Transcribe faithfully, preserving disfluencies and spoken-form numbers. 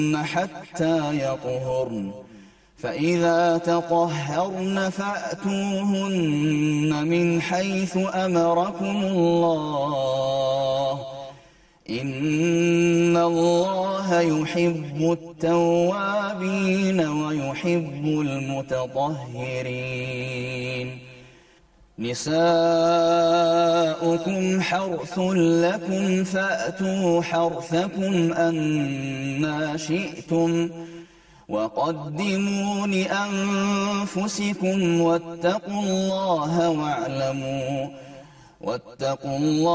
حتى يطهرن فإذا تطهرن فأتوهن من حيث أمركم الله إن الله يحب التوابين ويحب المتطهرين نساؤكم حرث لكم فأتوا حرثكم أنى شئتم وقدموا لأنفسكم واتقوا الله واعلموا واتقوا الله